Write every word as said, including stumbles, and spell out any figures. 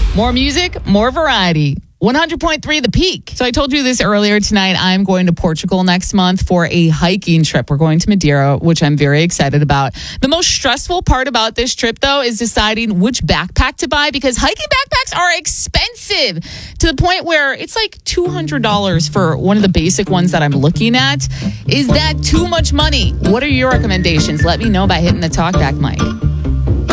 More music, more variety. one hundred point three The Peak. So I told you this earlier tonight. I'm going to Portugal next month for a hiking trip. We're going to Madeira, which I'm very excited about. The most stressful part about this trip, though, is deciding which backpack to buy because hiking backpacks are expensive to the point where it's like two hundred dollars for one of the basic ones that I'm looking at. Is that too much money? What are your recommendations? Let me know by hitting the talkback mic.